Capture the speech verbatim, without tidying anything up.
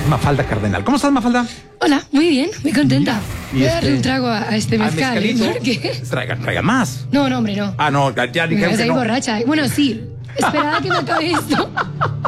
Mafalda Cardenal. ¿Cómo estás, Mafalda? Hola, muy bien, muy contenta. Y Voy a este- darle un trago a, a este ¿Al mezcal. ¿eh? mezcalito? ¿Por qué? Traiga, traiga más. No, no, hombre, no. Ah, no, ya Me dijeron vas a que ir no. borracha. Bueno, sí. Esperaba que me acabe esto.